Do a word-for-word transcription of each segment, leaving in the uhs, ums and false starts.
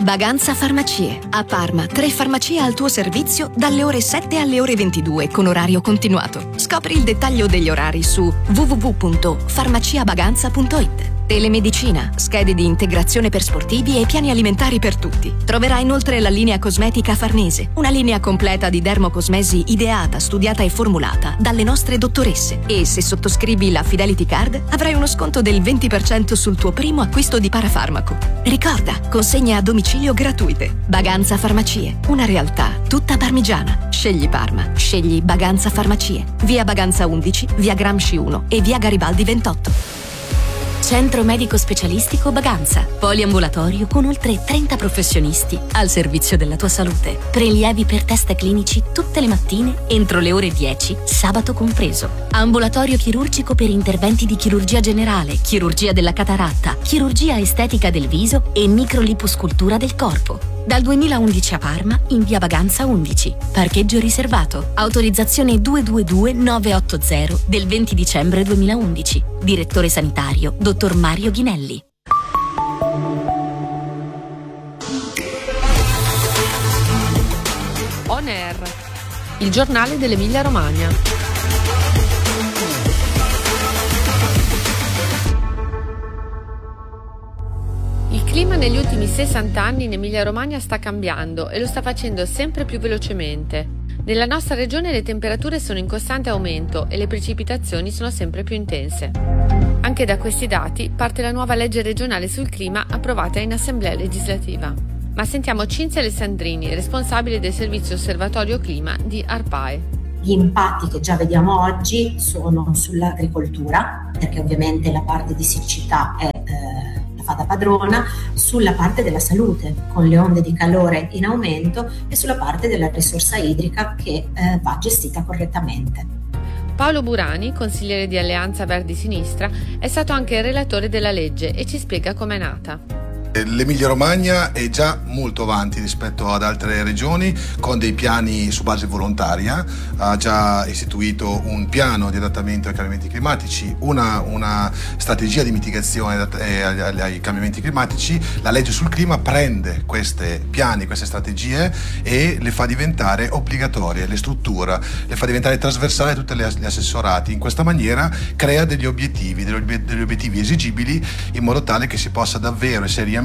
Baganza Farmacie. A Parma, tre farmacie al tuo servizio dalle ore sette alle ore ventidue con orario continuato. Scopri il dettaglio degli orari su w w w punto farmacia baganza punto i t. Telemedicina, schede di integrazione per sportivi e piani alimentari per tutti. Troverai inoltre la linea cosmetica Farnese, una linea completa di dermocosmesi ideata, studiata e formulata dalle nostre dottoresse. E se sottoscrivi la Fidelity Card avrai uno sconto del venti per cento sul tuo primo acquisto di parafarmaco. Ricorda, consegne a domicilio gratuite. Baganza Farmacie, una realtà tutta parmigiana. Scegli Parma, scegli Baganza Farmacie. Via Baganza undici, via Gramsci uno e via Garibaldi ventotto. Centro Medico Specialistico Baganza. Poliambulatorio con oltre trenta professionisti al servizio della tua salute. Prelievi per test clinici tutte le mattine entro le ore dieci, sabato compreso. Ambulatorio chirurgico per interventi di chirurgia generale, chirurgia della cataratta, chirurgia estetica del viso e microliposcultura del corpo. Dal duemilaundici a Parma, in via Baganza undici. Parcheggio riservato. Autorizzazione due due due nove otto zero del venti dicembre duemilaundici. Direttore sanitario, dottor Mario Ghinelli. On Air, il giornale dell'Emilia Romagna. Il clima negli ultimi sessanta anni in Emilia-Romagna sta cambiando e lo sta facendo sempre più velocemente. Nella nostra regione le temperature sono in costante aumento e le precipitazioni sono sempre più intense. Anche da questi dati parte la nuova legge regionale sul clima approvata in Assemblea legislativa. Ma sentiamo Cinzia Alessandrini, responsabile del servizio osservatorio clima di ARPAE. Gli impatti che già vediamo oggi sono sull'agricoltura, perché ovviamente la parte di siccità è eh, fa da padrona, sulla parte della salute con le onde di calore in aumento e sulla parte della risorsa idrica che eh, va gestita correttamente. Paolo Burani, consigliere di Alleanza Verdi Sinistra, è stato anche il relatore della legge e ci spiega com'è nata. L'Emilia Romagna è già molto avanti rispetto ad altre regioni con dei piani su base volontaria, ha già istituito un piano di adattamento ai cambiamenti climatici, una, una strategia di mitigazione ai, ai cambiamenti climatici. La legge sul clima prende questi piani, queste strategie e le fa diventare obbligatorie, le struttura, le fa diventare trasversali a tutti gli assessorati. In questa maniera crea degli obiettivi, degli obiettivi esigibili in modo tale che si possa davvero e seriamente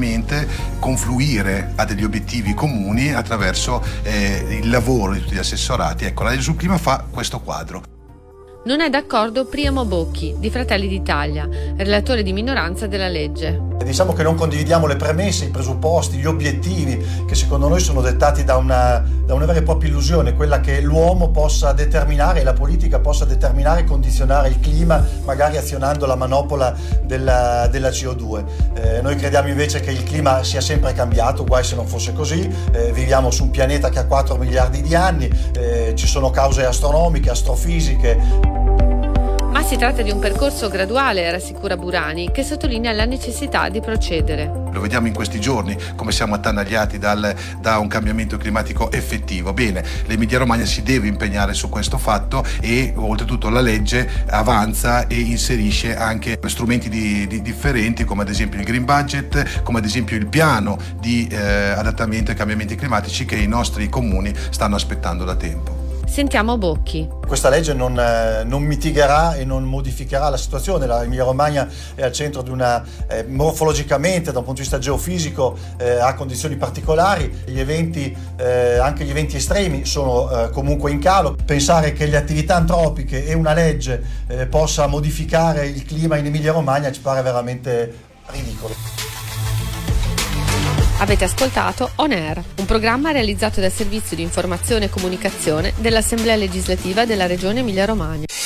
confluire a degli obiettivi comuni attraverso eh, il lavoro di tutti gli assessorati. Ecco, la legge sul clima fa questo quadro. Non è d'accordo Priamo Bocchi, di Fratelli d'Italia, relatore di minoranza della legge. Diciamo che non condividiamo le premesse, i presupposti, gli obiettivi che secondo noi sono dettati da una, da una vera e propria illusione, quella che l'uomo possa determinare e la politica possa determinare e condizionare il clima, magari azionando la manopola della, della C O due. Eh, noi crediamo invece che il clima sia sempre cambiato, guai se non fosse così. Eh, viviamo su un pianeta che ha quattro miliardi di anni, eh, ci sono cause astronomiche, astrofisiche. Ma si tratta di un percorso graduale, rassicura Burani, che sottolinea la necessità di procedere. Lo vediamo in questi giorni come siamo attanagliati dal, da un cambiamento climatico effettivo. Bene, l'Emilia Romagna si deve impegnare su questo fatto e oltretutto la legge avanza e inserisce anche strumenti di, di differenti, come ad esempio il Green Budget, come ad esempio il piano di eh, adattamento ai cambiamenti climatici che i nostri comuni stanno aspettando da tempo. Sentiamo Bocchi. Questa legge non, eh, non mitigherà e non modificherà la situazione. La Emilia Romagna è al centro di una, eh, morfologicamente, da un punto di vista geofisico, eh, ha condizioni particolari. Gli eventi, eh, anche gli eventi estremi, sono eh, comunque in calo. Pensare che le attività antropiche e una legge eh, possa modificare il clima in Emilia Romagna ci pare veramente ridicolo. Avete ascoltato On Air, un programma realizzato dal Servizio di Informazione e Comunicazione dell'Assemblea Legislativa della Regione Emilia Romagna.